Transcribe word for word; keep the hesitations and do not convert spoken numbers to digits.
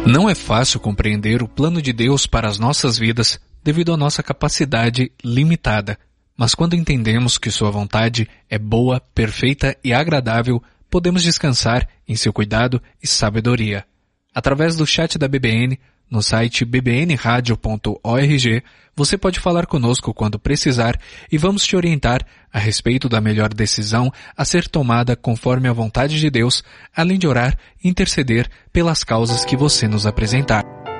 Não é fácil compreender o plano de Deus para as nossas vidas devido à nossa capacidade limitada. Mas quando entendemos que Sua vontade é boa, perfeita e agradável, podemos descansar em seu cuidado e sabedoria. Através do chat da B B N, no site b b n radio ponto org, você pode falar conosco quando precisar e vamos te orientar a respeito da melhor decisão a ser tomada conforme a vontade de Deus, além de orar e interceder pelas causas que você nos apresentar.